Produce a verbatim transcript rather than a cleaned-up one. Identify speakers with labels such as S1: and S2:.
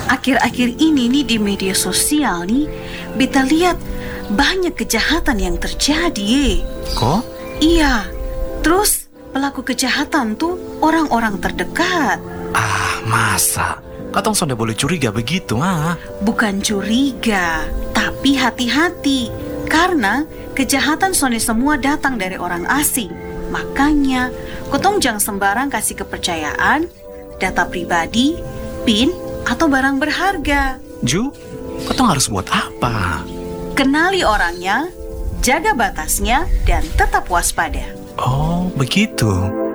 S1: Akhir-akhir ini nih di media sosial nih, beta lihat banyak kejahatan yang terjadi.
S2: Kok?
S1: Iya, terus pelaku kejahatan tuh orang-orang terdekat.
S2: Ah, masa? Katong sudah boleh curiga begitu, ah?
S1: Bukan curiga, tapi hati-hati. Karena kejahatan sone semua datang dari orang asing. Makanya, kotong jangan sembarang kasih kepercayaan, data pribadi, PIN, atau barang berharga.
S2: Ju, katong harus buat apa?
S1: Kenali orangnya, jaga batasnya, dan tetap waspada.
S2: Oh, begitu.